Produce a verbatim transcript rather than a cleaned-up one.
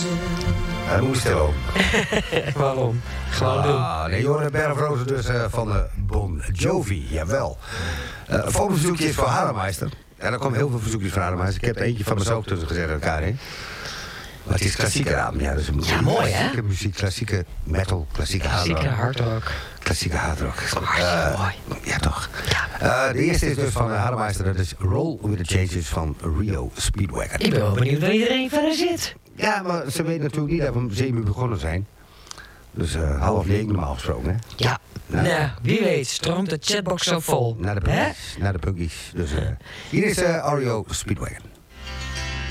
Hij moest stil ook. Waarom? Gewoon doen. Ah, nee, Joris Bergrozen dus uh, van uh, Bon Jovi, jawel. Uh, volgende verzoekje is voor Hademeister. En er komen heel veel verzoekjes van Hademeister. Ik heb er eentje van mezelf tussen gezet aan elkaar heen. Maar het is klassieke raam. Ja, dus ja, mooi hè? Klassieke muziek, klassieke metal, klassieke hardrock. Klassieke hardrock. Klassieke hardrock. Uh, mooi. Ja, toch. Ja. Uh, de eerste is dus van uh, Hademeister. Dat is Roll With The Changes van Rio Speedwagon. Ik ben wel benieuwd waar iedereen verder zit. Ja, maar ze weten natuurlijk niet dat we om zeven uur begonnen zijn. Dus uh, half negen normaal gesproken, hè? Ja. Nou, nou, wie weet stroomt de chatbox zo vol. Naar de punkies. Naar de punkies. Dus uh, hier is uh, Rio Speedwagon.